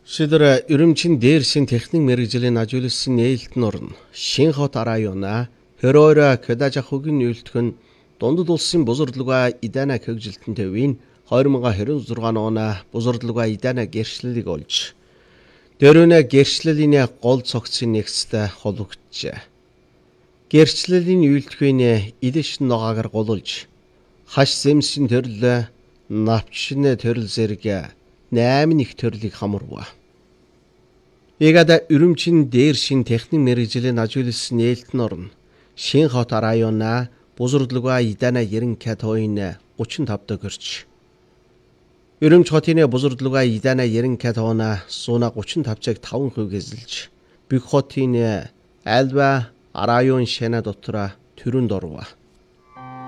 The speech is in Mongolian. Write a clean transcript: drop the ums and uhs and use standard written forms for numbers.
Шилэр Өрөмчин дээршин техник мэргэжлийн ажуулсан нээлтэн орн Шинхот района Хөрөөрө Кэдажахугийн үйлдэх нь дундад улсын бузардлуга Идана хөгжилтөн төвийн 2026 оны бузардлуга Идана гэрчлэлийг олж дөрөвнө гэрчлэлийн гол цогцын нэгстэй холбогджээ. Гэрчлэлийн үйлдэхүйн идэш ногоогоор голулж хаш зэмсэн төрөл навчны төрөл зэрэг 8 их төрлийг хамарва. Егада Өрөмчин дээршин техник мэргэжлийн ажуулсан нээлтэн орн Шинхот района бузардлуга Идана 90 км 35 дэх гэрч. Өрөмч хотын бузардлуга Идана 90 км сууна 35-ыг 5% эзэлж бүх хотын альва район шана дотор төрөнд орва.